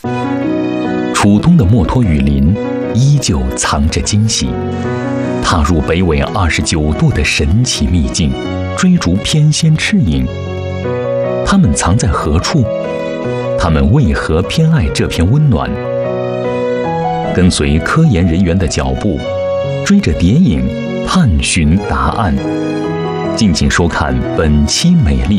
楚东的墨脱雨林依旧藏着惊喜。踏入北纬29度的神奇秘境，追逐翩跹赤影。它们藏在何处？它们为何偏爱这片温暖？跟随科研人员的脚步，追着谍影，探寻答案。敬请收看本期美丽